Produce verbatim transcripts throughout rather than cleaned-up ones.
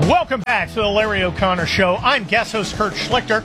Welcome back to the Larry O'Connor Show. I'm guest host Kurt Schlichter.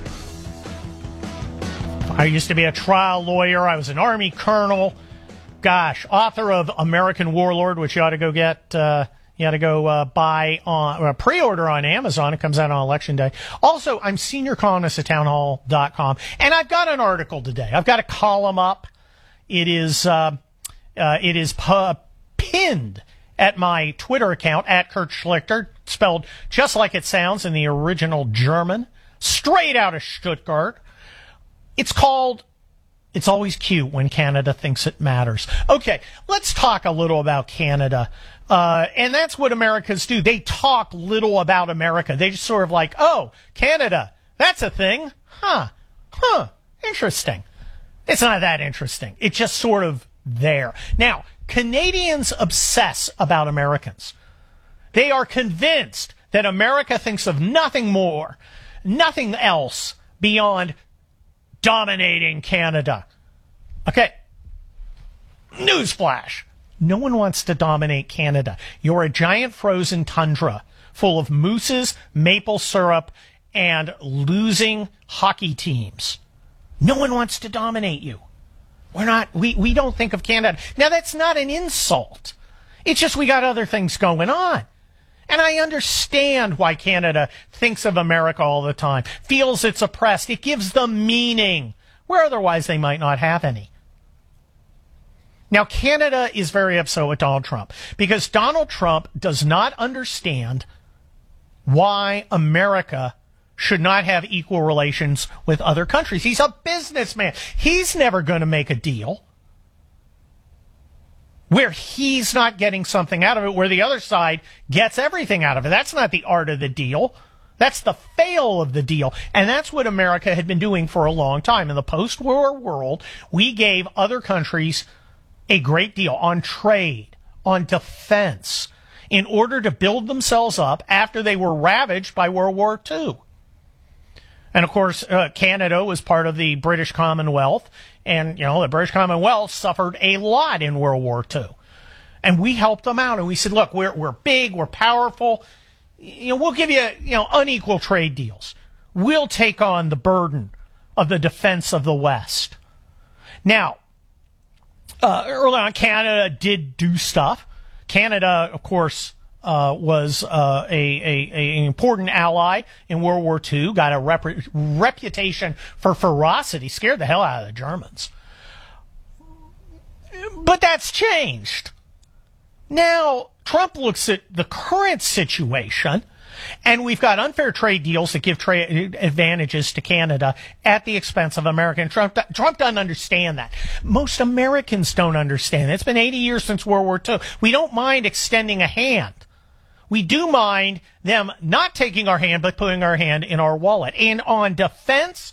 I used to be a trial lawyer. I was an Army colonel. Gosh, author of American Warlord, which you ought to go get, uh, you ought to go uh, buy on, uh, pre-order on Amazon. It comes out on Election Day. Also, I'm senior columnist at townhall dot com, and I've got an article today. I've got a column up. It is, uh, uh, it is pu- pinned at my Twitter account, at Kurt Schlichter, spelled just like it sounds in the original German, straight out of Stuttgart. It's called, It's Always Cute When Canada Thinks It Matters. Okay, let's talk a little about Canada. Uh, and that's what Americans do. They talk little about America. They just sort of like, oh, Canada, that's a thing. Huh, huh, interesting. It's not that interesting. It's just sort of there. Now, Canadians obsess about Americans. They are convinced that America thinks of nothing more, nothing else beyond dominating Canada. Okay. Newsflash. No one wants to dominate Canada. You're a giant frozen tundra full of mooses, maple syrup, and losing hockey teams. No one wants to dominate you. We're not, we, we don't think of Canada. Now, that's not an insult. It's just we got other things going on. And I understand why Canada thinks of America all the time, feels it's oppressed. It gives them meaning, where otherwise they might not have any. Now, Canada is very upset with Donald Trump because Donald Trump does not understand why America should not have equal relations with other countries. He's a businessman. He's never going to make a deal where he's not getting something out of it, where the other side gets everything out of it. That's not the art of the deal. That's the fail of the deal. And that's what America had been doing for a long time. In the post-war world, we gave other countries a great deal on trade, on defense, in order to build themselves up after they were ravaged by World War Two. And, of course, uh, Canada was part of the British Commonwealth. And, you know, the British Commonwealth suffered a lot in World War Two. And we helped them out. And we said, look, we're we're big, we're powerful. You know, we'll give you, you know, unequal trade deals. We'll take on the burden of the defense of the West. Now, uh, early on, Canada did do stuff. Canada, of course, Uh, was uh, a, a, a an important ally in World War Two, got a rep- reputation for ferocity, scared the hell out of the Germans. But that's changed. Now, Trump looks at the current situation, and we've got unfair trade deals that give trade advantages to Canada at the expense of America. And Trump, Trump doesn't understand that. Most Americans don't understand it. It's been eighty years since World War Two. We don't mind extending a hand. We do mind them not taking our hand, but putting our hand in our wallet. And on defense,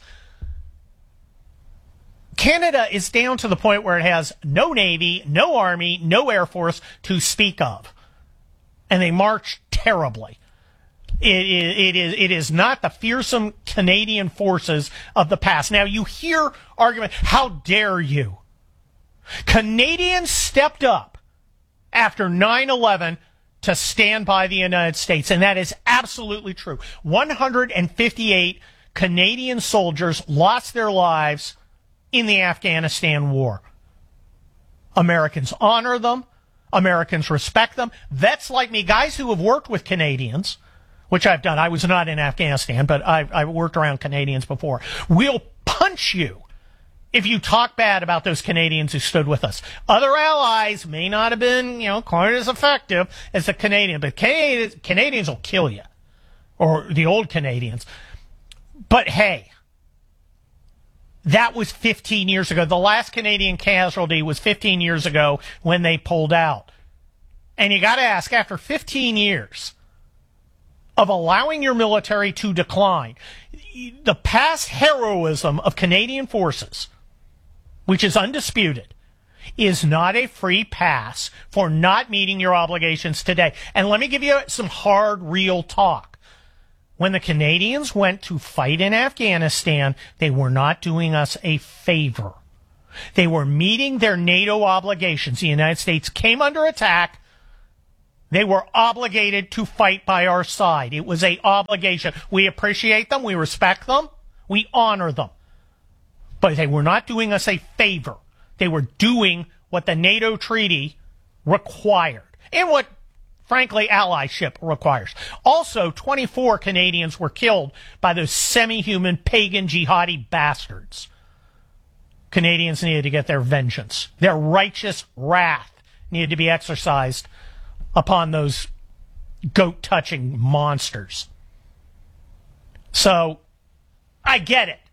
Canada is down to the point where it has no Navy, no Army, no Air Force to speak of. And they march terribly. It is, it is, it is not the fearsome Canadian forces of the past. Now, you hear argument, how dare you? Canadians stepped up after nine eleven to stand by the United States, and that is absolutely true. one hundred fifty-eight Canadian soldiers lost their lives in the Afghanistan war. Americans honor them. Americans respect them. Vets like me, guys who have worked with Canadians, which I've done. I was not in Afghanistan, but I've, I've worked around Canadians before, will punch you if you talk bad about those Canadians who stood with us. Other allies may not have been, you know, quite as effective as the Canadian, but Canadians, Canadians will kill you, or the old Canadians. But hey, that was fifteen years ago. The last Canadian casualty was fifteen years ago when they pulled out. And you got to ask, after fifteen years of allowing your military to decline, the past heroism of Canadian forces, which is undisputed, is not a free pass for not meeting your obligations today. And let me give you some hard, real talk. When the Canadians went to fight in Afghanistan, they were not doing us a favor. They were meeting their NATO obligations. The United States came under attack. They were obligated to fight by our side. It was a obligation. We appreciate them. We respect them. We honor them. But they were not doing us a favor. They were doing what the NATO treaty required and what, frankly, allyship requires. Also, twenty-four Canadians were killed by those semi-human pagan jihadi bastards. Canadians needed to get their vengeance. Their righteous wrath needed to be exercised upon those goat-touching monsters. So, I get it.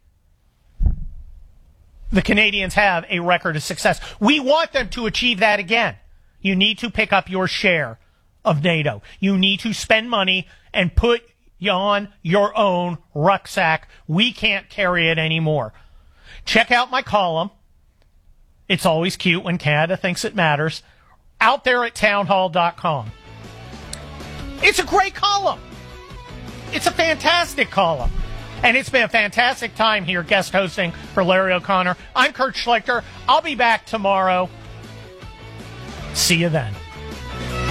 The Canadians have a record of success. We want them to achieve that again. You need to pick up your share of NATO. You need to spend money and put on your own rucksack. We can't carry it anymore. Check out my column. It's always cute when Canada thinks it matters. Out there at townhall dot com. It's a great column. It's a fantastic column. And it's been a fantastic time here guest hosting for Larry O'Connor. I'm Kurt Schlichter. I'll be back tomorrow. See you then.